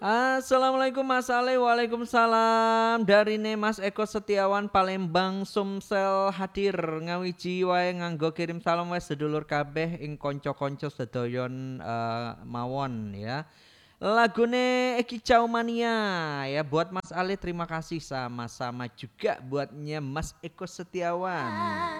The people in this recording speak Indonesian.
Assalamualaikum Mas Ale, waalaikumsalam. Dari ne Mas Eko Setiawan Palembang Sumsel hadir ngawiji wae nganggo kirim salam wae sedulur kabeh ing konco-konco sedoyon mawon ya. Lagune Eki Mania ya buat Mas Ale terima kasih sama-sama juga buatnya Mas Eko Setiawan.